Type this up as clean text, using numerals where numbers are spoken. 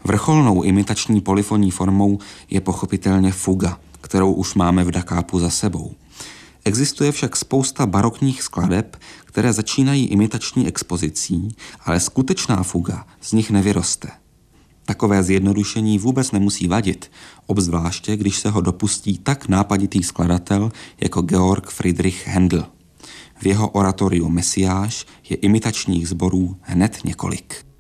Vrcholnou imitační polyfonní formou je pochopitelně fuga, kterou už máme v Da Capu za sebou. Existuje však spousta barokních skladeb, které začínají imitační expozicí, ale skutečná fuga z nich nevyroste. Takové zjednodušení vůbec nemusí vadit, obzvláště když se ho dopustí tak nápaditý skladatel jako Georg Friedrich Händel. V jeho oratoriu Mesiáš je imitačních sborů hned několik.